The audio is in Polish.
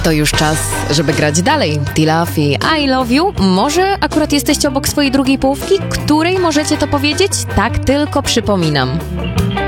To już czas, żeby grać dalej. T-Love i I Love You. Może akurat jesteście obok swojej drugiej połówki, której możecie to powiedzieć? Tak tylko przypominam.